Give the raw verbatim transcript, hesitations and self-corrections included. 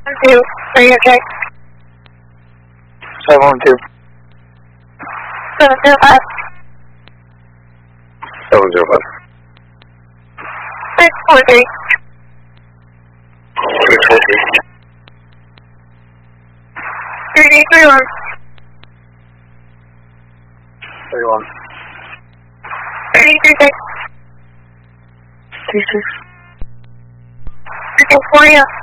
two. Are you okay? seven one two. seven zero five. seven zero five. six four three. six four three. three three one. three one. three three six. three six. three four four.